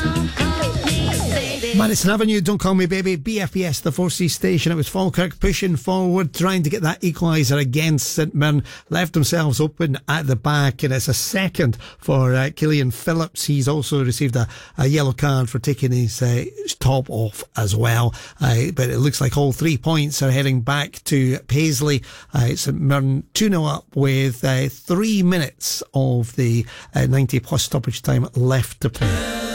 Madison Avenue, Don't Call Me Baby, BFBS, the 4C station. It was Falkirk pushing forward, trying to get that equaliser against St Mirren. Left themselves open at the back, and it's a second for Killian Phillips. He's also received a yellow card for taking his top off as well. But it looks like all 3 points are heading back to Paisley. St Mirren 2-0 up with 3 minutes of the 90 plus stoppage time left to play.